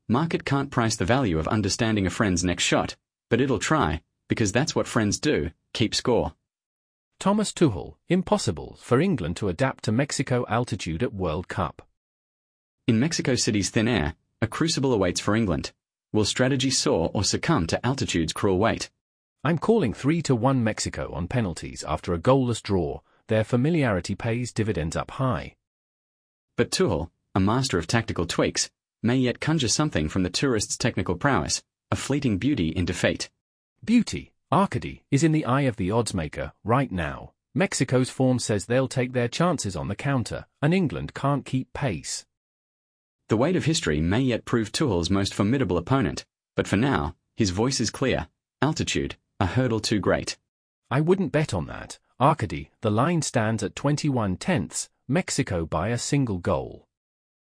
Market can't price the value of understanding a friend's next shot, but it'll try, because that's what friends do, keep score. Thomas Tuchel, impossible for England to adapt to Mexico altitude at World Cup. In Mexico City's thin air, a crucible awaits for England. Will strategy soar or succumb to altitude's cruel weight? I'm calling 3-1 Mexico on penalties after a goalless draw. Their familiarity pays dividends up high. But Tuchel, a master of tactical tweaks, may yet conjure something from the tourist's technical prowess, a fleeting beauty in defeat. Beauty, Arcady, is in the eye of the oddsmaker right now. Mexico's form says they'll take their chances on the counter, and England can't keep pace. The weight of history may yet prove Tuchel's most formidable opponent, but for now, his voice is clear. Altitude, a hurdle too great. I wouldn't bet on that, Arcady. The line stands at 21/10, Mexico by a single goal.